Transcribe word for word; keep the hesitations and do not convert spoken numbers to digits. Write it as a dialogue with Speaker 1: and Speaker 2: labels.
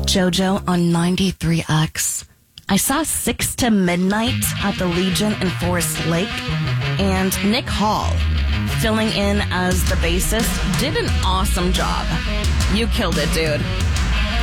Speaker 1: JoJo on ninety-three X. I saw Six to Midnight at the Legion in Forest Lake, and Nick Hall, filling in as the bassist, did an awesome job. You killed it, dude.